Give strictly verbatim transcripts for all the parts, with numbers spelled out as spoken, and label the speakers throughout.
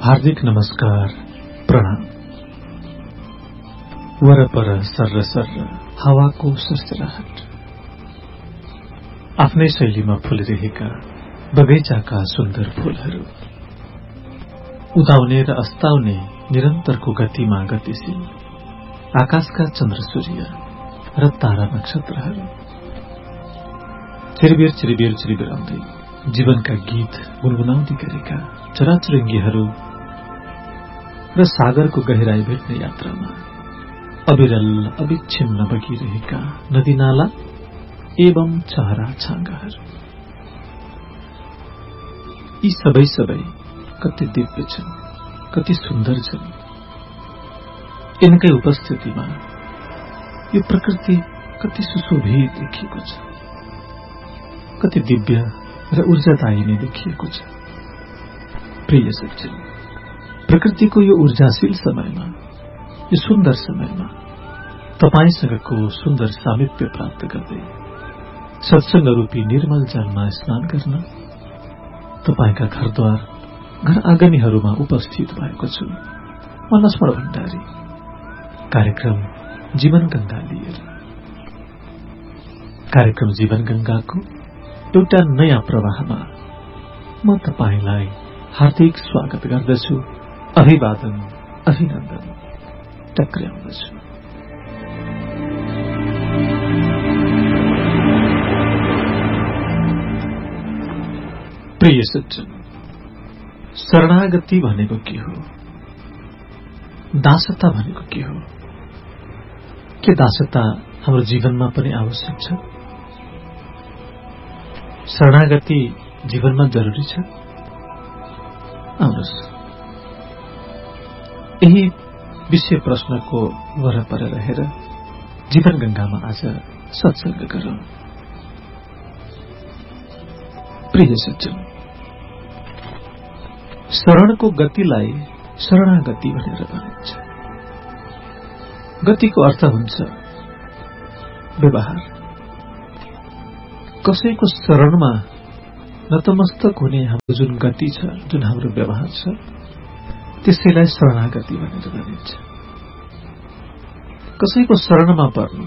Speaker 1: हार्दिक नमस्कार, प्रणाम। वरपर सर्र सर्र हावाको सरसराहट, आफ्नै शैलीमा फुलिरहेका बगैँचाका सुन्दर फूलहरू, उदाउने र अस्ताउने निरन्तरको गतिमा गतिशील आकाशका चन्द्र सूर्य र तारा नक्षत्रहरू, चिरबिर चिरबिर चिरबिर आउँदै जीवनका गीत गुनगुनाउँदै गरेका चराचुरुङ्गीहरू र सागरको गहिराई भेट्ने यात्रामा अविरल अविच्छिन्न बगिरहेका नदीनाला एवं चहरा छाँगाहरू, यी सबै सबै कति दिव्य छन्, कति सुन्दर छन्। यिनकै उपस्थितिमा यो प्रकृति कति सुशोभित देखिएको छ, कति दिव्य र ऊर्जादायी नै देखिएको छ। प्रिय सज्जन, प्रकृतिको यो ऊर्जाशील समयमा, यो सुन्दर समयमा तपाईसँगको सुन्दर सामिप्य प्राप्त गर्दै सत्संग रूपी निर्मल जलमा स्नान गर्न तपाईका घरद्वार घर आँगनीहरूमा उपस्थित भएको छु। म लक्ष्मण भण्डारी, कार्यक्रम जीवन गंगा लिएर। कार्यक्रम जीवन गंगाको एउटा नयाँ प्रवाहमा म तपाईलाई हार्दिक स्वागत गर्दछु, अभिवादन अभिनन्दन टक्र्याउँदछु। प्रिय सज्जन, शरणागति भनेको के हो? दासता भनेको के हो? के दासता हाम्रो जीवनमा पनि आवश्यक छ? शरणागति जीवनमा जरुरी छ? आउनुहोस्, यही विषय प्रश्नको वरपर रहेर जीवन गंगामा आज सत्संग गरौं। प्रिय सज्जन, शरणको गतिलाई शरणागति भनेर भनिन्छ। गतिको अर्थ हुन्छ व्यवहार। कसैको शरणमा नतमस्तक हुने हाम्रो जुन गति छ, जुन हाम्रो व्यवहार छ, त्यसैलाई शरणागति भनेर भनिन्छ। कसैको शरणमा पर्नु,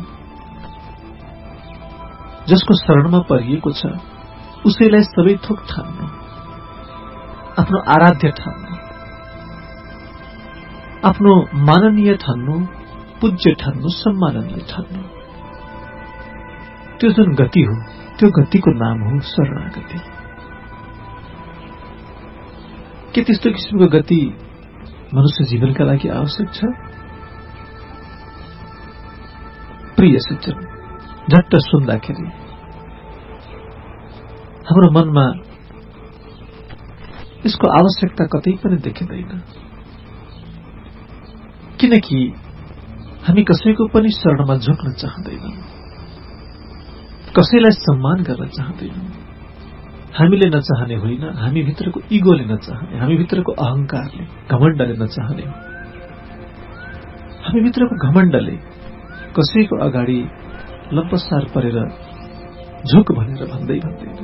Speaker 1: जसको शरणमा परिएको छ उसैलाई सबै थोक ठान्नु, आफ्नो आराध्य ठान्नु, आफ्नो माननीय ठान्नु, पूज्य ठान्नु, सम्माननीय ठान्नु, त्यो जुन गति हो, त्यो गतिको नाम हो शरणागति। के त्यस्तो किसिमको गति मनुष्य जीवनका लागि आवश्यक छ? प्रिय सज्जन, झट्ट सुन्दाखेरि हाम्रो मनमा यसको आवश्यकता कतै पनि देखिँदैन, किनकि हामी कसैको पनि शरणमा झुक्न चाहँदैनौं, कसैलाई सम्मान गर्न चाहँदैनौं। हामीले नचाहने होइन, हामी भित्रको इगोले नचाहने, हामी भित्रको अहंकारले, घमण्डले नचाहने हो। हामी भित्रको घमण्डले कसैको अगाडि लम्पसार परेर झुक भनेर भन्दै भन्दैन।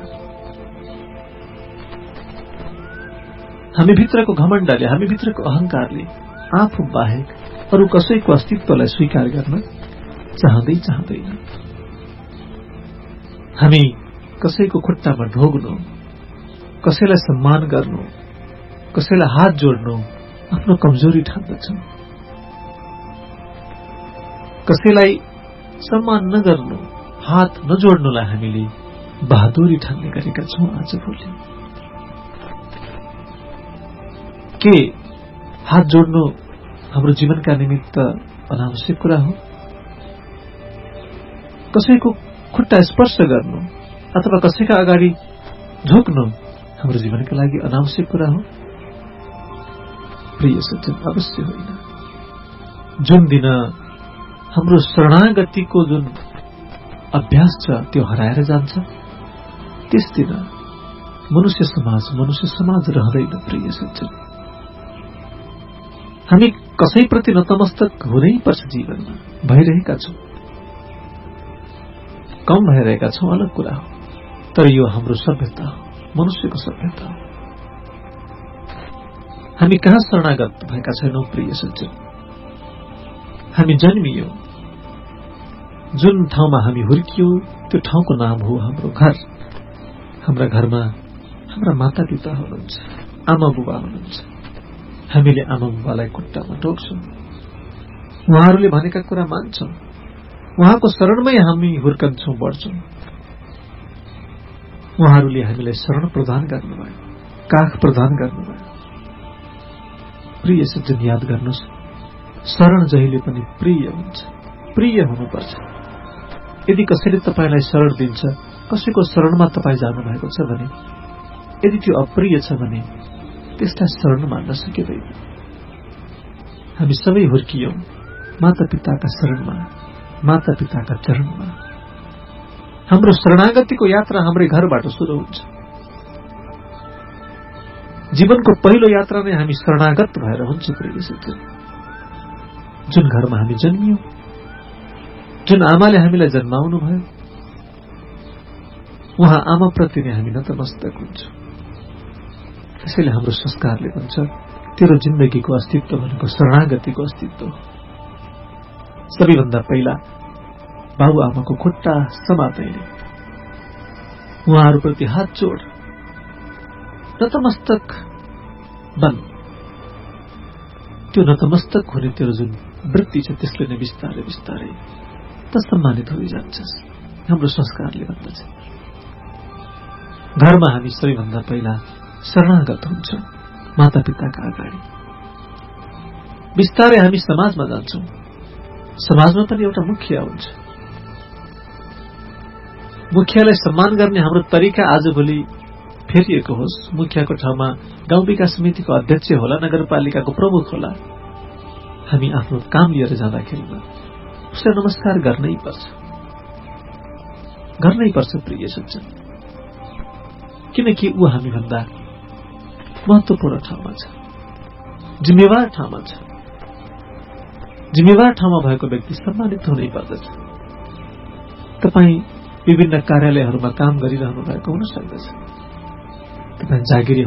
Speaker 1: हामी भित्रको घमण्डले, हामी भित्रको अहंकारले आफू बाहेक अरू कसैको अस्तित्वलाई स्वीकार गर्न चाहँदै चाहँदैन। हामी कसैको खुट्टामा ढोग्नु, कसैलाई सम्मान गर्नु, कसैलाई हात जोड्नु आफ्नो कमजोरी ठान्दछौं। कसैलाई सम्मान नगर्नु, हात नजोड्नुलाई हामीले बहादुरी ठान्ने गरेका छौं। आज भोलि के हात जोड्नु हाम्रो जीवनका निमित्त अनावश्यक कुरा हो? कसैको खुट्टा स्पर्श गर्नु अथवा कसैका अगाडि झुक्नु हाम्रो जीवनका लागि अनावश्यक कुरा हो? प्रिय सज्जन, अवश्य होइन। जुन दिन हाम्रो शरणागतिको जुन अभ्यास छ त्यो हराएर जान्छ, त्यस दिन मनुष्य समाज मनुष्य समाज रहँदैन। प्रिय सज्जन, हामी कसैप्रति नतमस्तक हुनै पर्छ। जीवनमा भइरहेका छौं, कम भइरहेका छौं अलग कुरा हो, तर यो हाम्रो सभ्यता हो, मनुष्यको सभ्यता हो। हामी कहाँ शरणागत भएका छैनौं प्रिय सज्जन। हामी जन्मियौं, जुन ठाउँमा हामी हुर्कियौं त्यो ठाउँको नाम हो हाम्रो घर। हाम्रा घरमा हाम्रा माता पिता हुनुहुन्छ, आमा बुबा हुनुहुन्छ। हामीले आमा बुबालाई खुट्टामा टोक्छौं, उहाँहरूले भनेका कुरा मान्छौं, उहाँको शरणमै हामी हुर्कन्छौं, बढ्छौं। उहाँहरूले हामीलाई शरण प्रदान गर्नुभयो, काख प्रदान गर्नुभयो। प्रिय सज्जन, याद गर्नुहोस्, शरण जहिले पनि प्रिय हुन्छ, प्रिय हुनुपर्छ। यदि कसैले तपाईलाई शरण दिन्छ, कसैको शरणमा तपाईँ जानुभएको छ भने, यदि त्यो अप्रिय छ भने त्यसलाई शरण मान्न सकिँदैन। हामी सबै हुर्कियौं माता पिताका शरणमा, माता पिताका चरणमा। हाम्रो शरणागतिको यात्रा हाम्रै घरबाट सुरु हुन्छ। जीवनको पहिलो यात्रा नै हामी शरणागत भएर हुन्छ प्रिय सज्जन। जुन घरमा हामी जन्मियौं, जुन आमाले हामीलाई जन्माउनु भयो, उहाँ आमाप्रति नै हामी नतमस्तक हुन्छौं। त्यसैले हाम्रो संस्कारले भन्छ तेरो जिन्दगीको अस्तित्व भनेको शरणागतिको अस्तित्व हो। सबैभन्दा पहिला बाबुआमाको खुट्टा समात्दै उहाँहरूप्रति हात जोड, नतमस्तक बन। त्यो नतमस्तक हुने तेरो जुन वृत्ति छ त्यसले नै बिस्तारै बिस्तारै त सम्मानित हुँदै जान्छस्। हाम्रो संस्कारले भन्दछ घरमा हामी सबैभन्दा पहिला शरणागत हुन्छौं माता पिताका अगाडि। बिस्तारै हामी समाजमा जान्छौं, समाजमा पनि एउटा मुखिया हुन्छ। मुखियालाई सम्मान गर्ने हाम्रो तरिका आजभोलि फेरिएको होस्, मुखियाको ठाउँमा गाउँ विकास समितिको अध्यक्ष होला, नगरपालिकाको प्रमुख होला, हामी आफ्नो काम लिएर जाँदाखेरिमा उसलाई नमस्कार गर्नै पर्छ, गर्नै पर्छ प्रिय सज्जन। किनकि ऊ हामीभन्दा महत्वपूर्ण ठाउँमा छ, जिम्मेवार ठाउँमा छ। जिम्मेवार ठाउँमा भएको व्यक्ति सम्मानित हुनै पर्दछ। तपाईँ विभिन्न कार्यालयहरूमा काम गरिरहनु भएको हुन सक्दछ, तपाईँ जागिरी